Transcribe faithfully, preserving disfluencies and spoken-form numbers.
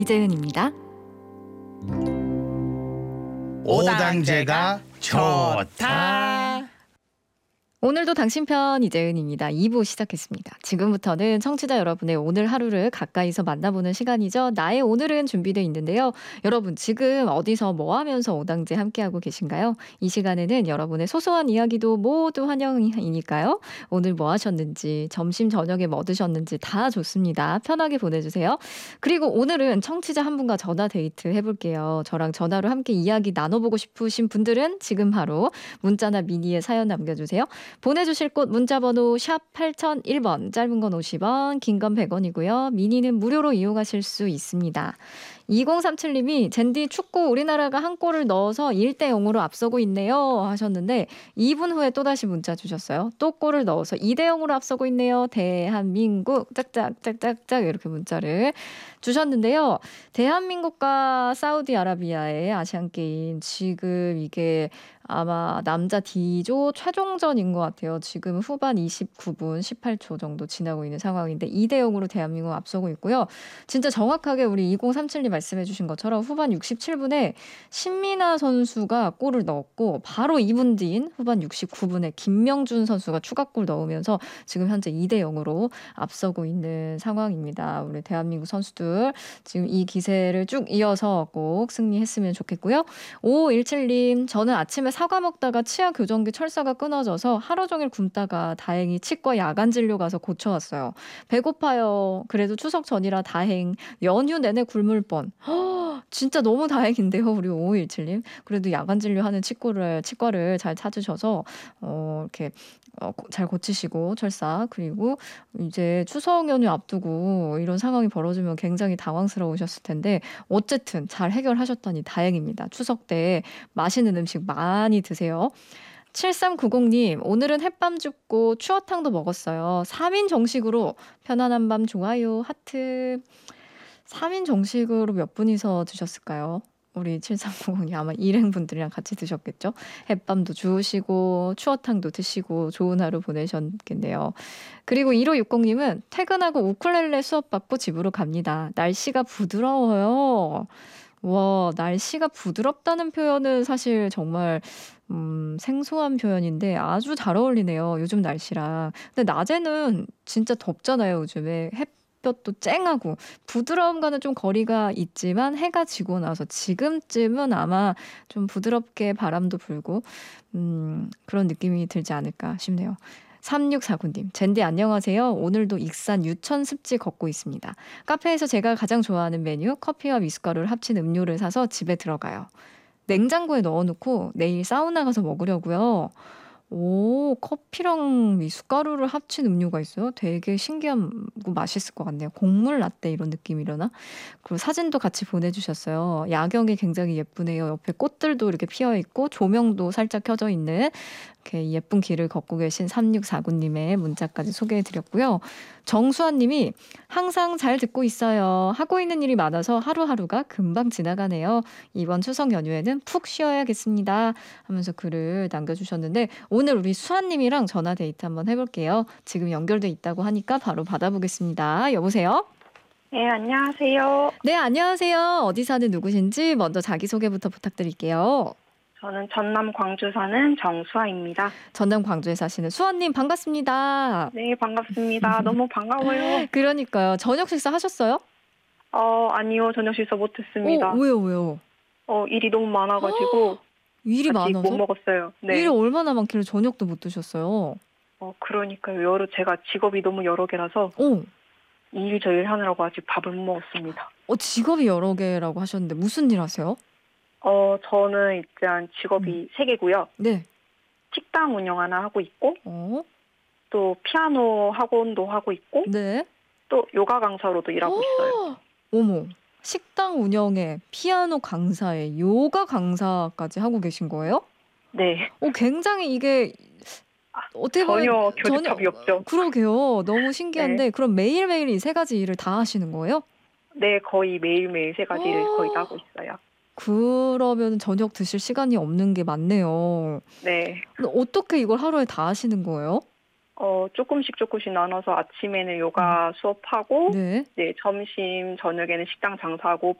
이재은입니다. 오당제가 좋다. 오늘도 당신 편 이재은입니다. 이 부 시작했습니다. 지금부터는 청취자 여러분의 오늘 하루를 가까이서 만나보는 시간이죠. 나의 오늘은 준비되어 있는데요. 여러분 지금 어디서 뭐 하면서 오당제 함께하고 계신가요? 이 시간에는 여러분의 소소한 이야기도 모두 환영이니까요. 오늘 뭐 하셨는지, 점심 저녁에 뭐 드셨는지 다 좋습니다. 편하게 보내주세요. 그리고 오늘은 청취자 한 분과 전화 데이트 해볼게요. 저랑 전화로 함께 이야기 나눠보고 싶으신 분들은 지금 바로 문자나 미니에 사연 남겨주세요. 보내주실 곳 문자번호 샵 팔공공일 번, 짧은 건 오십 원, 긴 건 백 원이고요. 미니는 무료로 이용하실 수 있습니다. 이공삼칠 님이 젠디 축구 우리나라가 한 골을 넣어서 일 대 영으로 앞서고 있네요 하셨는데 이 분 후에 또다시 문자 주셨어요. 또 골을 넣어서 이 대 영으로 앞서고 있네요. 대한민국 짝짝짝짝짝 이렇게 문자를 주셨는데요. 대한민국과 사우디아라비아의 아시안게임 지금 이게 아마 남자 D조 최종전인 것 같아요. 지금 후반 이십구 분 십팔 초 정도 지나고 있는 상황인데 이 대 영으로 대한민국 앞서고 있고요. 진짜 정확하게 우리 이공삼칠 님 말씀해 주신 것처럼 후반 육십칠 분에 신민아 선수가 골을 넣었고 바로 이 분 뒤인 후반 육십구 분에 김명준 선수가 추가골 넣으면서 지금 현재 이 대 영으로 앞서고 있는 상황입니다. 우리 대한민국 선수들 지금 이 기세를 쭉 이어서 꼭 승리했으면 좋겠고요. 오오일칠 님 저는 아침에 사과 먹다가 치아 교정기 철사가 끊어져서 하루 종일 굶다가 다행히 치과 야간 진료 가서 고쳐왔어요. 배고파요. 그래도 추석 전이라 다행. 연휴 내내 굶을 뻔. 허, 진짜 너무 다행인데요. 우리 오오일칠 님. 그래도 야간 진료하는 치과를, 치과를 잘 찾으셔서 어, 이렇게 어, 잘 고치시고 철사. 그리고 이제 추석 연휴 앞두고 이런 상황이 벌어지면 굉장히 당황스러우셨을 텐데 어쨌든 잘 해결하셨다니 다행입니다. 추석 때 맛있는 음식 많이 드세요. 칠삼구공 님 오늘은 햇밤 줍고 추어탕도 먹었어요. 삼 인 정식으로 편안한 밤 좋아요 하트. 삼 인 정식으로 몇 분이서 드셨을까요? 우리 칠삼구공 님 아마 일행분들이랑 같이 드셨겠죠? 햇밤도 주우시고 추어탕도 드시고 좋은 하루 보내셨겠네요. 그리고 일오육공 님은 퇴근하고 우쿨렐레 수업 받고 집으로 갑니다. 날씨가 부드러워요. 와, 날씨가 부드럽다는 표현은 사실 정말 음, 생소한 표현인데 아주 잘 어울리네요. 요즘 날씨랑. 근데 낮에는 진짜 덥잖아요. 요즘에 햇볕도 쨍하고 부드러움과는 좀 거리가 있지만 해가 지고 나서 지금쯤은 아마 좀 부드럽게 바람도 불고 음, 그런 느낌이 들지 않을까 싶네요. 삼육사구 님 젠디 안녕하세요. 오늘도 익산 유천 습지 걷고 있습니다. 카페에서 제가 가장 좋아하는 메뉴 커피와 미숫가루를 합친 음료를 사서 집에 들어가요. 냉장고에 넣어놓고 내일 사우나 가서 먹으려고요. 오, 커피랑 미숫가루를 합친 음료가 있어요? 되게 신기하고 맛있을 것 같네요. 곡물 라떼 이런 느낌이려나? 그리고 사진도 같이 보내주셨어요. 야경이 굉장히 예쁘네요. 옆에 꽃들도 이렇게 피어있고 조명도 살짝 켜져 있는 이렇게 예쁜 길을 걷고 계신 삼육사구 님의 문자까지 소개해드렸고요. 정수환 님이 항상 잘 듣고 있어요. 하고 있는 일이 많아서 하루하루가 금방 지나가네요. 이번 추석 연휴에는 푹 쉬어야겠습니다. 하면서 글을 남겨주셨는데 오늘 우리 수환 님이랑 전화 데이트 한번 해볼게요. 지금 연결돼 있다고 하니까 바로 받아보겠습니다. 여보세요? 네, 안녕하세요. 네, 안녕하세요. 어디 사는 누구신지 먼저 자기소개부터 부탁드릴게요. 저는 전남 광주 사는 정수아입니다. 전남 광주에 사시는 수아님 반갑습니다. 네, 반갑습니다. 너무 반가워요. 그러니까요. 저녁 식사 하셨어요? 어, 아니요. 저녁 식사 못했습니다. 어, 왜요, 왜요? 어, 일이 너무 많아가지고 일이 아직 많아서? 못 먹었어요. 네. 일이 얼마나 많길래 저녁도 못 드셨어요? 어, 그러니까요. 여러 제가 직업이 너무 여러 개라서 어. 이 일 저 일 하느라고 아직 밥을 못 먹었습니다. 어, 직업이 여러 개라고 하셨는데 무슨 일 하세요? 어, 저는 일단 직업이 세 개고요. 네. 식당 운영 하나 하고 있고, 어? 또 피아노 학원도 하고 있고, 네. 또 요가 강사로도 일하고 있어요. 어머. 식당 운영에 피아노 강사에 요가 강사까지 하고 계신 거예요? 네. 어, 굉장히 이게 어떻게 보면 전혀 교집합이 없죠. 그러게요. 너무 신기한데 그럼 매일매일 이 세 가지 일을 다 하시는 거예요? 네, 거의 매일매일 세 가지를 거의 다 하고 있어요. 그러면 저녁 드실 시간이 없는 게 맞네요. 네. 근데 어떻게 이걸 하루에 다 하시는 거예요? 어, 조금씩 조금씩 나눠서 아침에는 요가 수업하고, 네. 네, 점심, 저녁에는 식당 장사하고,